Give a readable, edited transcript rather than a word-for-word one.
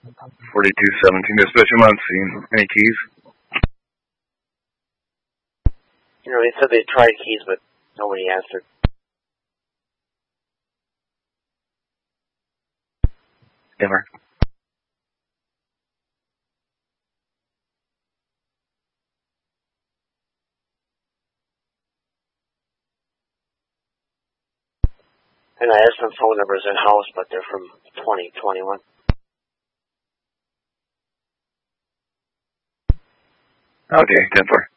4217 dispatch, I'm on scene. Any keys? You know, they said they tried keys, but nobody answered. Denver. And I have some phone numbers in-house, but they're from 2021. Okay, 10-4.